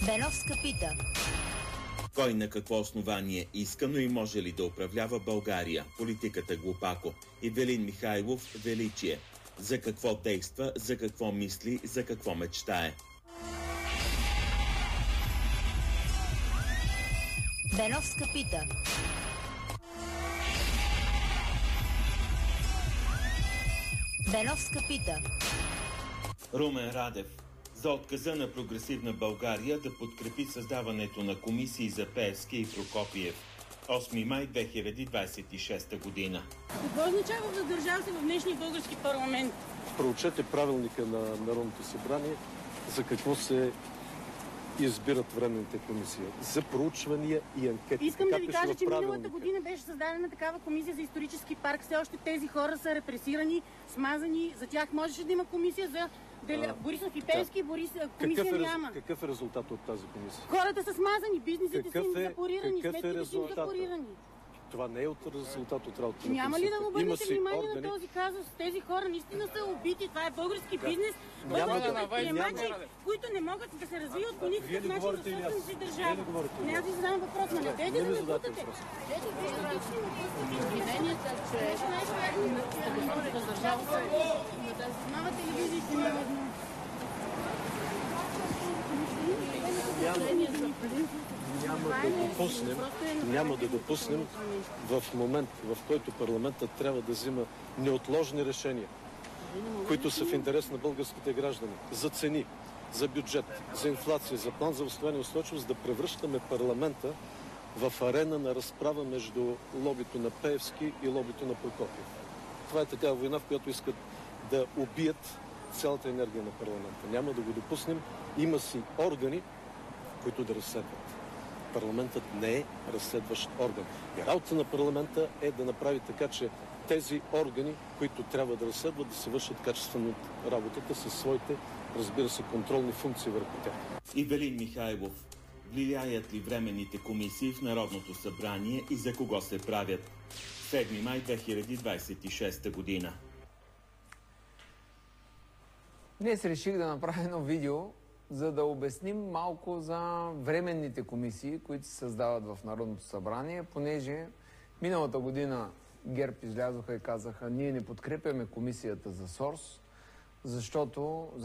Беновска пита. Кой на какво основание иска, но и може ли да управлява България? Политиката глупако. Ивелин Михайлов, величие. За какво действа, за какво мисли, за какво мечтае? Беновска пита. Беновска пита. Румен Радев. За отказа на Прогресивна България да подкрепи създаването на комисии за Пеевски и Прокопиев. 8 май 2026 година. Какво означава да държава се в днешния български парламент? Проучете правилника на Народното събрание за какво се избират временните комисии. За проучвания и анкети. Искам да ви кажа, че миналата година беше създадена такава комисия за исторически парк. Все още тези хора са репресирани, смазани. За тях можеше да има комисия за Борисов и Пеевски. Комисия няма. Какъв е резултат от тази комисия? Хората са смазани, бизнесите са им запорирани, сметките са им запорирани. Това не е от резултат от работата. Няма ли да му обърнете внимание на този казус? Тези хора наистина са убити. Това е български бизнес, български предприемачи, които не могат да се развиват по никакъв начин за собствената си държава. Не, аз ви задавам въпрос, но не дайте да ме бутате. Обвиненията, че стабилната държава се Знава телевизиите ми едно. Няма да допуснем в момент, в който парламентът трябва да взима неотложни решения, които са в интерес на българските граждани, за цени, за бюджет, за инфлация, за план за възстановяване и устойчивост, да превръщаме парламента в арена на разправа между лобито на Пеевски и лобито на Прокопиев. Това е такава война, в която искат да убият цялата енергия на парламента. Няма да го допуснем. Има си органи, които да разследват. Парламентът не е разследващ орган. И работата на парламента е да направи така, че тези органи, които трябва да разследват, да се вършат качествено работата със своите, разбира се, контролни функции върху тях. Ивелин Михайлов. Влияят ли временните комисии в Народното събрание и за кого се правят? 7 май 2026 година. Днес реших да направя едно видео, за да обясним малко за временните комисии, които се създават в Народното събрание, понеже миналата година ГЕРБ излязоха и казаха: ние не подкрепяме комисията за СОРС, защото